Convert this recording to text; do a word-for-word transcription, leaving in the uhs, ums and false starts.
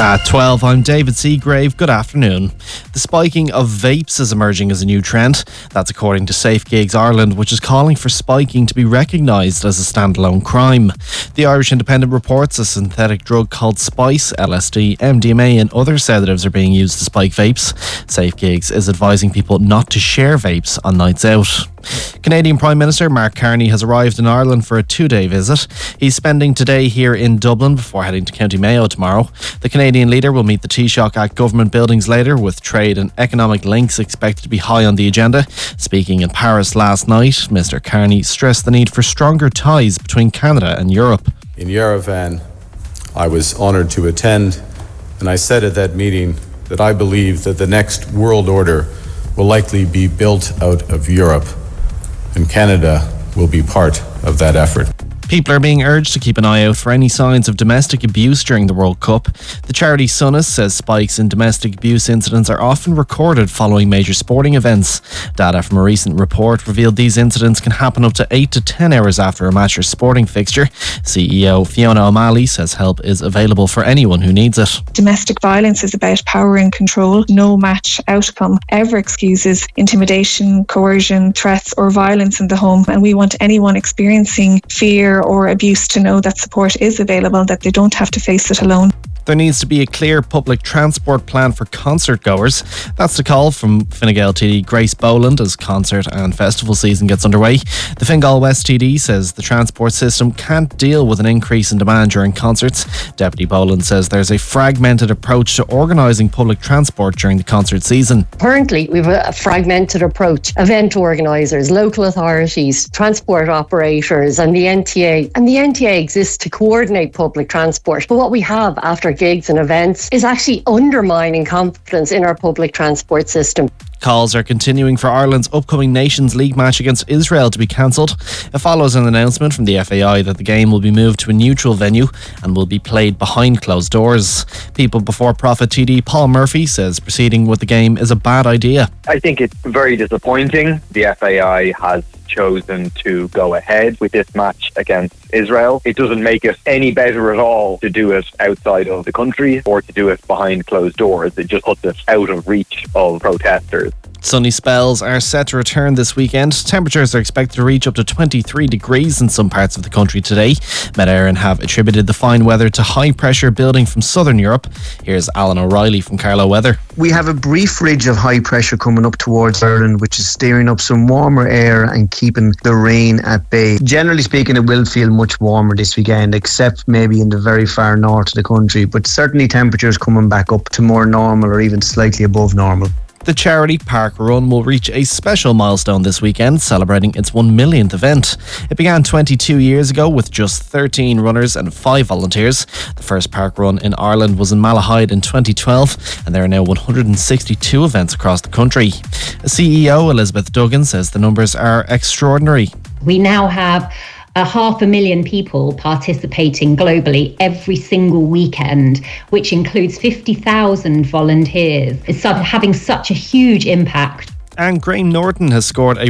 At twelve, I'm David Seagrave. Good afternoon. The spiking of vapes is emerging as a new trend. That's according to Safe Gigs Ireland, which is calling for spiking to be recognised as a standalone crime. The Irish Independent reports a synthetic drug called Spice, L S D, M D M A and other sedatives are being used to spike vapes. Safe Gigs is advising people not to share vapes on nights out. Canadian Prime Minister Mark Carney has arrived in Ireland for a two-day visit. He's spending today here in Dublin before heading to County Mayo tomorrow. The Canadian leader will meet the Taoiseach at government buildings later, with trade and economic links expected to be high on the agenda. Speaking in Paris last night, Mister Carney stressed the need for stronger ties between Canada and Europe. In Yerevan, I was honoured to attend, and I said at that meeting that I believe that the next world order will likely be built out of Europe, and Canada will be part of that effort. People are being urged to keep an eye out for any signs of domestic abuse during the World Cup. The charity Sunnis says spikes in domestic abuse incidents are often recorded following major sporting events. Data from a recent report revealed these incidents can happen up to eight to ten hours after a match or sporting fixture. C E O Fiona O'Malley says help is available for anyone who needs it. Domestic violence is about power and control. No match outcome ever excuses intimidation, coercion, threats or violence in the home, and we want anyone experiencing fear or abuse to know that support is available, that they don't have to face it alone. There needs to be a clear public transport plan for concert goers. That's the call from Fine Gael T D Grace Boland as concert and festival season gets underway. The Fine Gael West T D says the transport system can't deal with an increase in demand during concerts. Deputy Boland says there's a fragmented approach to organising public transport during the concert season. Currently, we have a fragmented approach. Event organisers, local authorities, transport operators and the N T A. And the N T A exists to coordinate public transport. But what we have after gigs and events is actually undermining confidence in our public transport system. Calls are continuing for Ireland's upcoming Nations League match against Israel to be cancelled. It follows an announcement from the F A I that the game will be moved to a neutral venue and will be played behind closed doors. People Before Profit T D Paul Murphy says proceeding with the game is a bad idea. I think it's very disappointing. The F A I has chosen to go ahead with this match against Israel. It doesn't make it any better at all to do it outside of the country or to do it behind closed doors. It just puts it out of reach of protesters. Sunny spells are set to return this weekend. Temperatures are expected to reach up to twenty-three degrees in some parts of the country today. Met Éireann have attributed the fine weather to high pressure building from southern Europe. Here's Alan O'Reilly from Carlow Weather. We have a brief ridge of high pressure coming up towards Ireland, which is steering up some warmer air and keeping the rain at bay. Generally speaking, it will feel much warmer this weekend, except maybe in the very far north of the country, but certainly temperatures coming back up to more normal or even slightly above normal. The charity Park Run will reach a special milestone this weekend, celebrating its one millionth event. It began twenty-two years ago with just thirteen runners and five volunteers. The first Park Run in Ireland was in Malahide in twenty twelve, and there are now one hundred sixty-two events across the country. C E O Elizabeth Duggan says the numbers are extraordinary. We now have a half a million people participating globally every single weekend, which includes fifty thousand volunteers. It's having such a huge impact. And Graham Norton has scored a